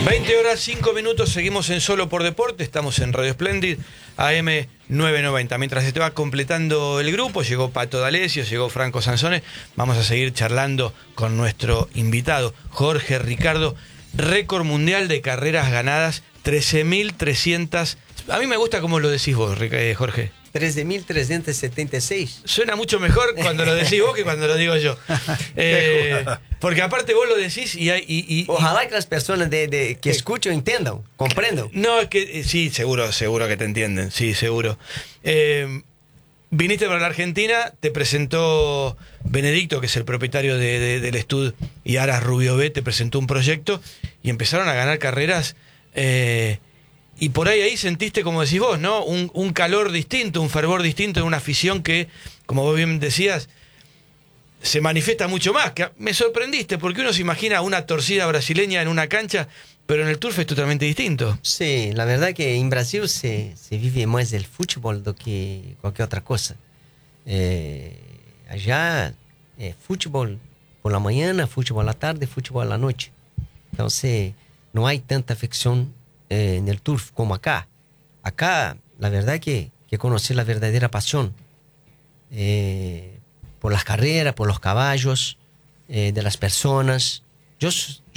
20 horas 5 minutos, seguimos en Solo por Deporte, estamos en Radio Splendid, AM 990. Mientras se te va completando el grupo, llegó Pato D'Alessio, llegó Franco Sansone, vamos a seguir charlando con nuestro invitado, Jorge Ricardo, récord mundial de carreras ganadas, 13.300. A mí me gusta cómo lo decís vos, Jorge. 13.376. Suena mucho mejor cuando lo decís vos que cuando lo digo yo. Porque aparte vos lo decís y Ojalá que las personas que escuchen entiendan, comprendan. No, es que sí, seguro que te entienden, sí, seguro. Viniste para la Argentina, te presentó Benedicto, que es el propietario del Stud, y Aras Rubio B, te presentó un proyecto y empezaron a ganar carreras. Y por ahí sentiste, como decís vos, ¿no? Un calor distinto, un fervor distinto en una afición que, como vos bien decías, se manifiesta mucho más. Que me sorprendiste, porque uno se imagina una torcida brasileña en una cancha, pero en el turf es totalmente distinto. Sí, la verdad que en Brasil se vive más el fútbol do que cualquier otra cosa. Allá, fútbol por la mañana, fútbol a la tarde, fútbol a la noche. Entonces, no hay tanta afección en el turf como acá. Acá, la verdad que conocí la verdadera pasión por las carreras, por los caballos, de las personas. Yo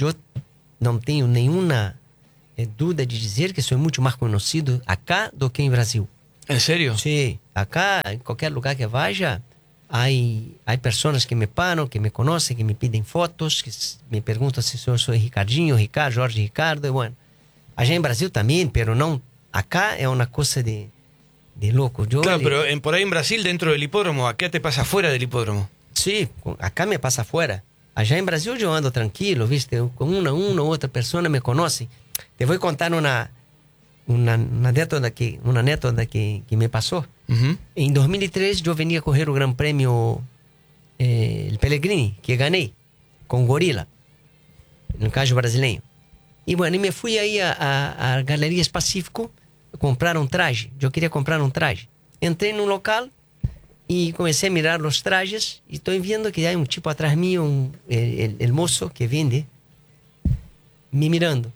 no tengo ninguna duda de decir que soy mucho más conocido acá do que en Brasil. ¿En serio? Sí, acá, en cualquier lugar que vaya, hay personas que me paran, que me conocen, que me piden fotos, que me preguntan si yo soy Ricardinho, Ricardo, Jorge Ricardo, y bueno. Allá en Brasil también, pero no, acá es una cosa de loco. Claro, pero por ahí en Brasil, dentro del hipódromo, acá te pasa fuera del hipódromo. Sí, acá me pasa afuera. Allá en Brasil yo ando tranquilo, ¿viste? Con una u otra persona me conoce. Te voy a contar una anécdota que me pasó. Uh-huh. En 2003 yo venía a coger el Gran Premio el Pellegrini, que gané con Gorila, en el caso brasileño. Y bueno, y me fui ahí a Galerías Pacífico a comprar un traje. Yo quería comprar un traje. Entré en un local y comencé a mirar los trajes y estoy viendo que hay un tipo atrás mío, el mozo que vende, me mirando.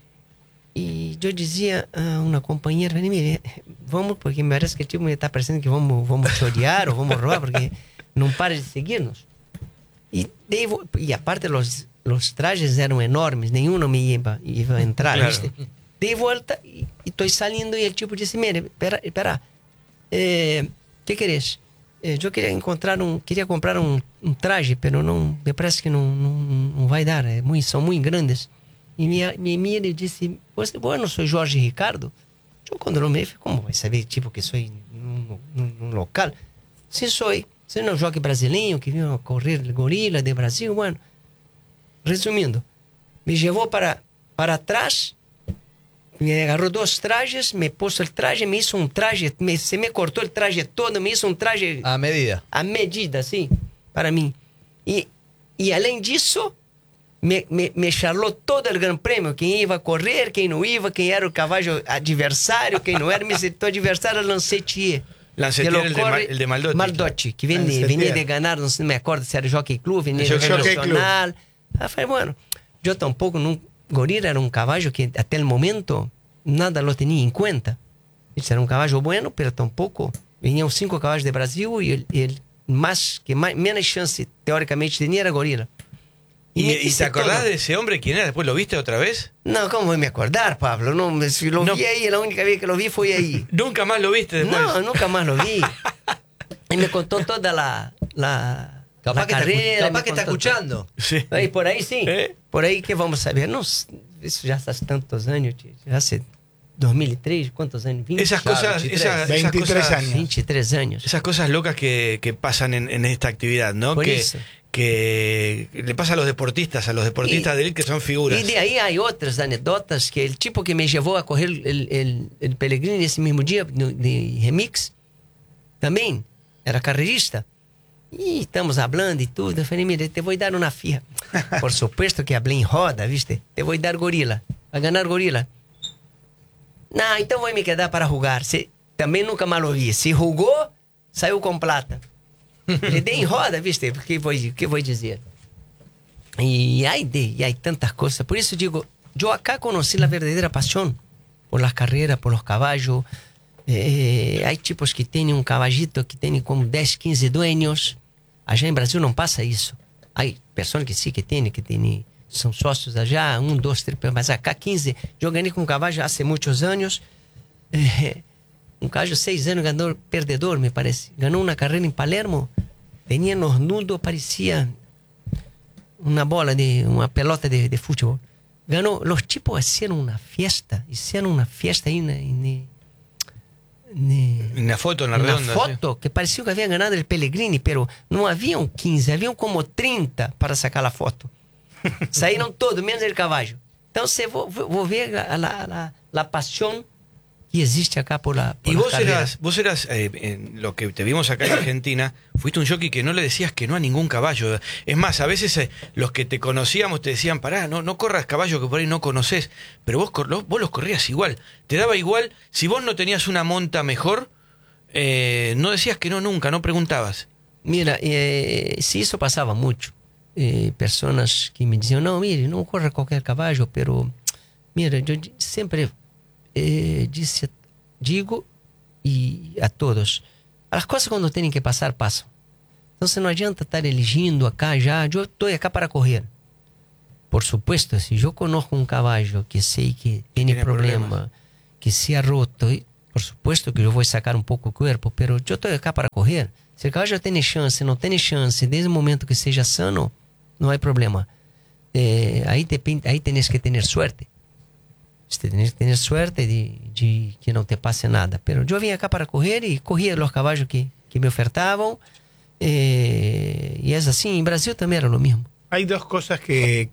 Y yo decía a una compañera, mire, vamos, porque me parece que el tipo me está pareciendo que vamos a chorear o vamos a robar, porque no para de seguirnos. Y aparte los trajes eran enormes, ninguno me iba a entrar, claro. ¿viste? De vuelta y estoy saliendo y el tipo dice, mire, espera, ¿qué querés? Yo quería comprar un traje, pero no, me parece que no va a dar, son muy grandes. Y me mira y dice, bueno, soy Jorge Ricardo. Yo cuando lo miré, ¿cómo vai saber, tipo, que soy un local? Sí soy. Soy un jockey brasileño que vino a correr el Gorila de Brasil. Bueno, resumiendo, me llevó para atrás, me agarró dos trajes, me puso el traje, me hizo un traje, se me cortó el traje todo, me hizo un traje... A medida. A medida, sí, para mí. Y além disso, me charlou todo el Gran Premio, quem iba a correr, quem não iba, quem era o caballo adversário, quem não era, me citou adversário era Lancetier. Lancetier, el de Maldotti. Maldotti, que venía de ganar, no me acuerdo si era Jockey Club, venía de Nacional. Aí falei, bueno, yo tampoco, Gorila era un caballo que hasta el momento nada lo tenía en cuenta. Era un caballo bueno, pero tampoco venían 5 caballos de Brasil y el menos chance teóricamente tenía era Gorila. ¿Y te acordás de ese hombre quién era? ¿Después lo viste otra vez? No, ¿cómo voy a me acordar, Pablo? No, si lo vi ahí, la única vez que lo vi fue ahí. ¿Nunca más lo viste después? No, nunca más lo vi. Y me contó toda Capaz que carrera. capaz que está escuchando. Sí. Ahí, por ahí sí. Por ahí que vamos a ver. No, eso ya hace tantos años. Ya hace 2003, ¿cuántos años? 20, Esas cosas, 23 años. 23 años. Esas cosas locas que pasan en esta actividad, ¿no? Por eso. Que le pasa a los deportistas de él que son figuras. Y de ahí hay otras anécdotas que el tipo que me llevó a correr el Pellegrini ese mismo día de Remix también era carrerista. Y estamos hablando y todo. Eu falei, mire, te voy a dar una fija. Por supuesto que hablé en roda, ¿viste? Te voy a dar Gorila. A ganar Gorila. No, então voy a me quedar para jugar. Também nunca más lo vi. Se jugou, saiu com plata. Le dei em roda, ¿viste? Que voy a decir? Y hay tantas cosas. Por eso digo, yo acá conocí la verdadera pasión por las carreras, por los caballos. Hay tipos que tienen un caballito que tienen como 10, 15 dueños. Allá en Brasil no pasa eso. Hay personas que sí que tienen, son socios allá, 1, 2, 3, mas acá 15. Yo gané con un caballo hace muchos años. Un caballo 6 años ganó perdedor, me parece. Ganó una carrera en Palermo. Tenía los nudos, parecía una una pelota de fútbol. Ganó. Los tipos hicieron una fiesta ahí en la foto, en la redonda. Foto, que parecía que había ganado el Pellegrini, pero no habían 15, habían como 30 para sacar la foto. Saíram todos, menos el caballo. Entonces, vos ver la pasión que existe acá por la y vos eras en lo que te vimos acá en Argentina, fuiste un jockey que no le decías que no a ningún caballo. Es más, a veces los que te conocíamos te decían, pará, no corras caballo que por ahí no conoces, pero vos los corrías igual. Te daba igual, si vos no tenías una monta mejor, no decías que no nunca, no preguntabas. Mira, si eso pasaba mucho. Personas que me decían, no, mire, no corra cualquier caballo, pero mira, yo siempre digo y a todos, las cosas cuando tienen que pasar, pasan. Entonces no adianta estar eligiendo acá ya, yo estoy acá para correr. Por supuesto, si yo conozco un caballo que sé que tiene problema, que se ha roto, por supuesto que yo voy a sacar un poco el cuerpo, pero yo estoy acá para correr. Si el caballo tiene chance, no tiene chance, desde el momento que sea sano, no hay problema. Ahí tenés que tener suerte. Tenés que tener suerte de que no te pase nada. Pero yo vine acá para correr y cogía los caballos que me ofertaban. Y es así. En Brasil también era lo mismo. Hay dos cosas que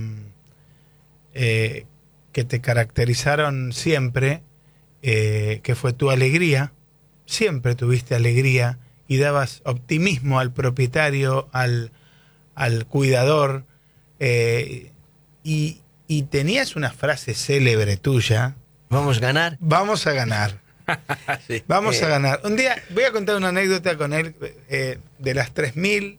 te caracterizaron siempre, que fue tu alegría. Siempre tuviste alegría y dabas optimismo al propietario, al cuidador, y tenías una frase célebre tuya. ¿Vamos a ganar? Vamos a ganar. Sí. Vamos a ganar. Un día voy a contar una anécdota con él de las 3.000.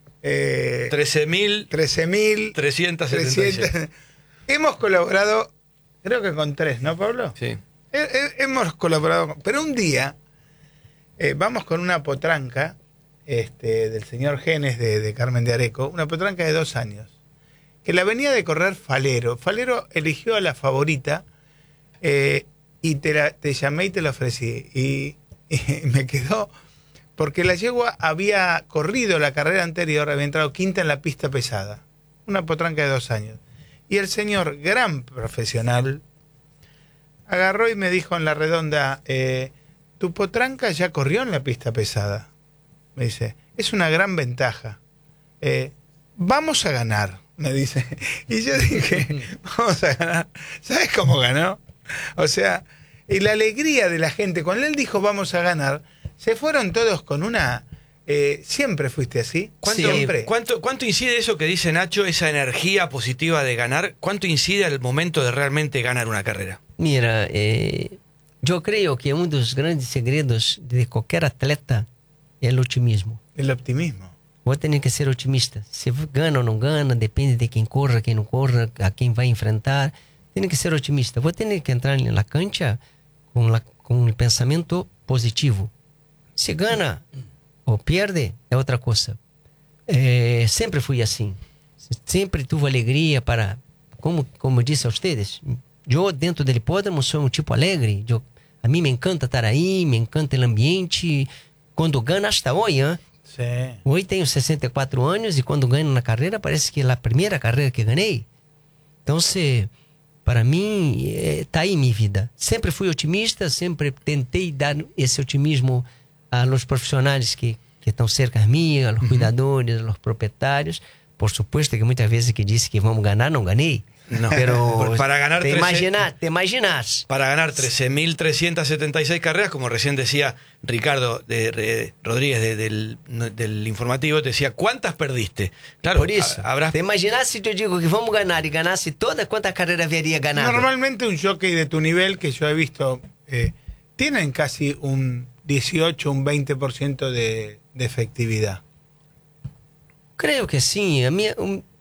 13.376. Hemos colaborado, creo que con 3, ¿no, Pablo? Sí. Hemos colaborado, pero un día vamos con una potranca del señor Genes de Carmen de Areco, una potranca de 2 años, que la venía de correr Falero. Falero eligió a la favorita y te llamé y te la ofrecí. Y me quedó, porque la yegua había corrido la carrera anterior, había entrado quinta en la pista pesada. Una potranca de 2 años. Y el señor, gran profesional, agarró y me dijo en la redonda, tu potranca ya corrió en la pista pesada. Me dice, es una gran ventaja. Vamos a ganar, me dice. Y yo dije, vamos a ganar. ¿Sabes cómo ganó? O sea, y la alegría de la gente, cuando él dijo vamos a ganar, se fueron todos con una... ¿Siempre fuiste así? ¿Siempre? ¿Cuánto incide eso que dice Nacho, esa energía positiva de ganar? ¿Cuánto incide al momento de realmente ganar una carrera? Mira, yo creo que uno de los grandes segredos de cualquier atleta es el optimismo. El optimismo. Vos tenés que ser optimista. Si gana o no gana, depende de quién corra, quién no corra, a quién va a enfrentar. Tienes que ser optimista. Vos tenés que entrar en la cancha con el pensamiento positivo. Si gana o pierde, es otra cosa. Siempre fui así. Siempre tuve alegría para, como disse a ustedes, yo dentro del hipódromo soy un tipo alegre. A mí me encanta estar ahí, me encanta el ambiente. Cuando gana hasta hoy, ¿eh? Sí. Hoy tengo 64 años y cuando gano una carrera parece que es la primera carrera que gané. Entonces, para mí, está ahí mi vida. Siempre fui optimista, siempre tentei dar ese optimismo a los profesionales que están cerca de mí, a los cuidadores, a los propietarios. Por supuesto que muchas veces que disse que vamos ganar, no gané. No. Pero para ganar te imaginas. Para ganar 13.376 carreras, como recién decía Ricardo Rodríguez del informativo, te decía, ¿cuántas perdiste? Claro, por eso, te imaginas si yo digo que vamos a ganar y ganase todas, ¿cuántas carreras habría ganado? Normalmente un jockey de tu nivel que yo he visto, tienen casi un 18, un 20% de efectividad. Creo que sí. A mí,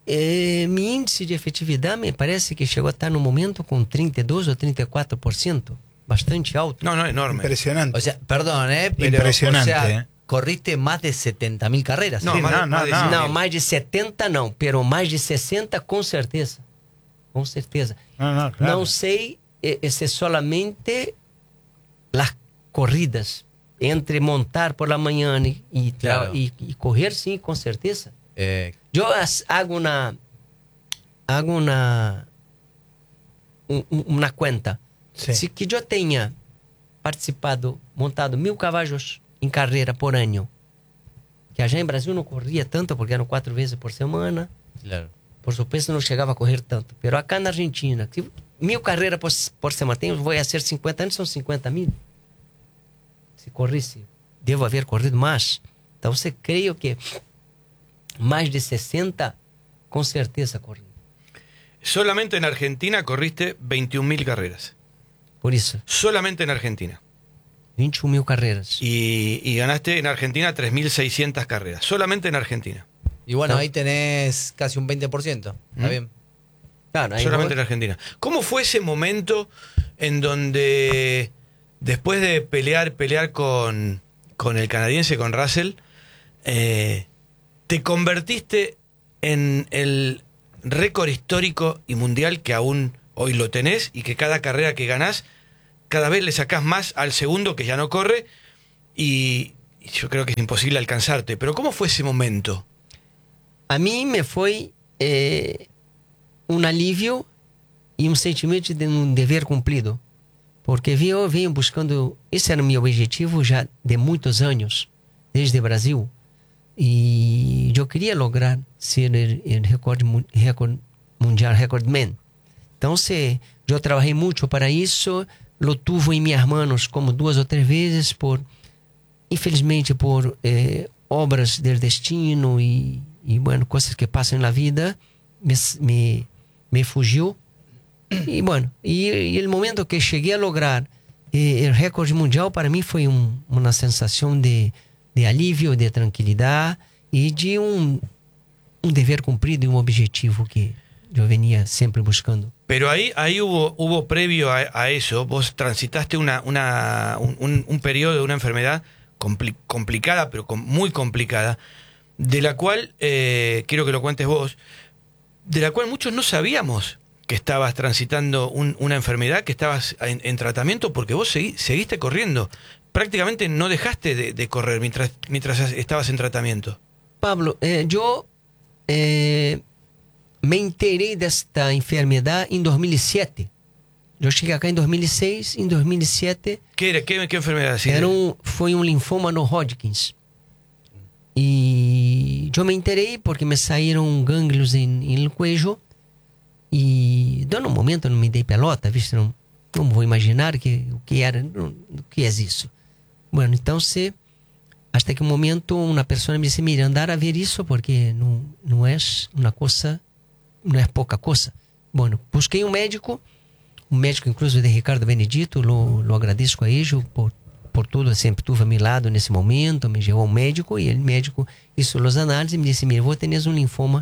mi índice de efetividad me parece que llegó a estar en un momento con 32 o 34%, bastante alto. No, enorme. Impresionante. O sea, perdón, pero, Impresionante, o sea, ¿eh? corriste más de 70.000 carreras. No, Sí, más, no, más de no, 100.000. Não, mais de 70 não, pero mais de 60 com certeza. Com certeza. No, claro. Não sei se solamente las corridas, entre montar por la mañana Claro. y correr, sim, com certeza. Yo hago una cuenta. Sí. Se que eu tenha participado, montado 1000 cavalos em carreira por ano, que allá em Brasil não corria tanto, porque eram 4 vezes por semana, Claro. por supuesto não chegava a correr tanto. Pero acá na Argentina, 1000 carreiras por semana, vou a ser 50 anos, são 50.000. Se corresse, devo haver corrido mais. Então, você creio que mais de 60, com certeza corri. Solamente en Argentina corriste 21.000 carreras. Por isso, Solamente en Argentina. 21.000 carreiras. Y ganaste en Argentina 3.600 carreras. Solamente en Argentina. Y bueno, No. ahí tenés casi un 20%. Está bien. Claro, aí Solamente en vou- Argentina. ¿Cómo fue ese momento en donde, después de pelear con el canadiense, con Russell, te convertiste en el récord histórico y mundial que aún hoy lo tenés y que cada carrera que ganás, cada vez le sacás más al segundo que ya no corre y yo creo que es imposible alcanzarte? Pero ¿cómo fue ese momento? A mim me foi um alívio e um sentimento de um dever cumprido. Porque eu venho buscando, esse era o meu objetivo já de muitos anos, desde o Brasil. E eu queria lograr ser o recorde mundial, recordman. Então, eu trabalhei muito para isso, lo tuve em minhas mãos como 2 ou 3 vezes, infelizmente por obras do destino e bueno, coisas que passam na vida, me fugiu. E bueno, e o momento que cheguei a lograr o recorde mundial, para mim foi uma sensação de alívio, de tranquilidade e de um dever cumprido e um objetivo que eu venia sempre buscando. Pero ahí hubo previo a eso, vos transitaste un periodo de una enfermedad complicada, pero muy complicada, de la cual, quiero que lo cuentes vos, de la cual muchos no sabíamos que estabas transitando una enfermedad, que estabas en tratamiento, porque vos seguiste corriendo. Prácticamente no dejaste de correr mientras estabas en tratamiento. Pablo, yo me enterei desta enfermedade em 2007. Eu cheguei acá em 2006, em 2007 ¿Qué enfermedad? Sí, foi um linfoma no Hodgkins. E eu me enterei porque me saíram gânglios no cuello e dando um momento eu não me dei pelota, viste? Não vou imaginar o que era, o que é isso. Bueno, então hasta que um momento uma pessoa me disse, mira, andar a ver isso porque não é uma coisa, não é pouca coisa. Bueno, busquei um médico inclusive de Ricardo Benedito, lo agradeço a ele por tudo, sempre estuve a meu lado nesse momento, me levou um médico e o médico hizo as análises e me disse, mira, vos tenés um linfoma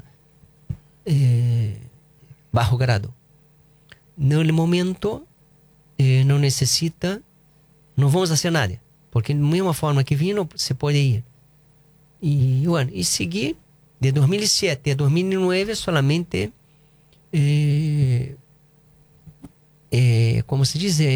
bajo grado. No momento não necessita, não vamos fazer nada, porque da mesma forma que vino, se pode ir. E bueno, e segui de 2007 a 2009 solamente como se diz,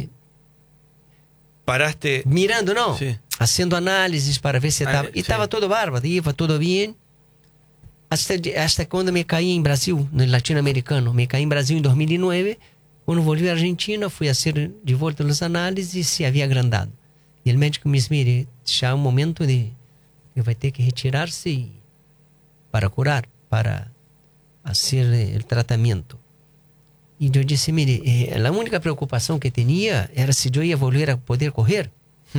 paraste. mirando, não, Sí. fazendo análises para ver se estava, e sí. estava tudo bárbaro, iba tudo bem, hasta quando me caí em Brasil, no latino-americano, me caí em Brasil em 2009, quando voltei à Argentina, fui a ser de volta as análises e se havia agrandado. E o médico me disse, mire, já é um momento de que vai ter que retirar-se para curar, para fazer o tratamento. E eu disse, mire, a única preocupação que tinha era se eu ia voltar a poder correr.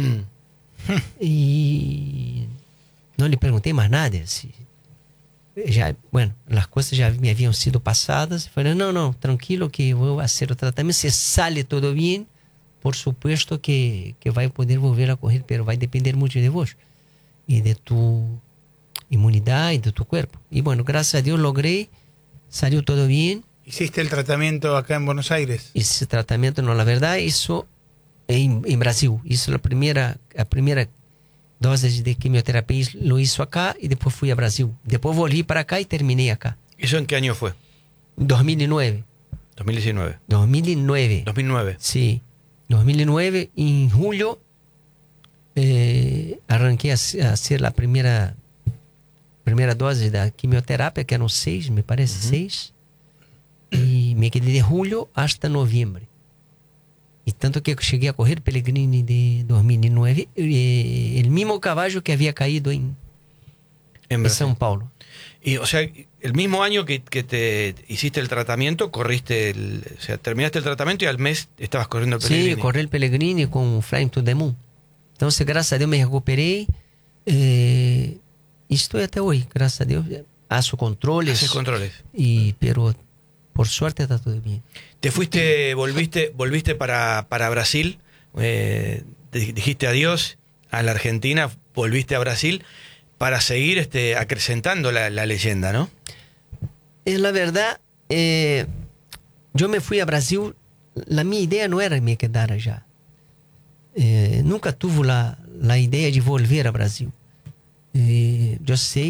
E não lhe perguntei mais nada. Bueno, as coisas já me haviam sido passadas. Falei, não, tranquilo que vou fazer o tratamento. Se sale tudo bem, por supuesto que vai poder voltar a correr, mas vai depender muito de vos e de tu imunidade, de tu corpo. E bueno, graças a Deus logrei salió todo bien. ¿Hiciste el tratamiento acá en Buenos Aires? Ese tratamiento, no, la verdad, hizo en Brasil. Hizo la primera dosis de quimioterapia, lo hizo acá y después fui a Brasil. Después volví para acá y terminé acá. ¿Eso en qué año fue? 2009. 2019. 2009. 2009. Sí. 2009, en julio, arranqué a hacer la primera dosis de quimioterapia, que eran 6, me parece, 6. Y me quedé de julio hasta noviembre. Y tanto que llegué a correr Pellegrini de 2009, el mismo caballo que había caído en São Paulo. Y, o sea, el mismo año que te hiciste el tratamiento, o sea, terminaste el tratamiento y al mes estabas corriendo el Pellegrini. Sí, corrí el Pellegrini con Flying to the Moon. Entonces, gracias a Dios me recuperé. Y estoy hasta hoy, gracias a Dios. Haces controles. Pero por suerte está todo bien. Te fuiste, volviste para Brasil, dijiste adiós a la Argentina, volviste a Brasil para seguir acrecentando la leyenda, ¿no? La verdad, yo me fui a Brasil, mi idea no era me quedar allá. Nunca tuve la idea de volver a Brasil. Yo sé,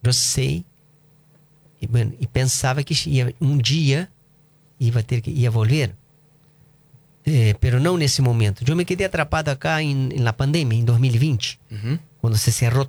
y pensaba que un día ia volver, pero no en ese momento. Yo me quedé atrapado acá en la pandemia, en 2020, cuando se cerró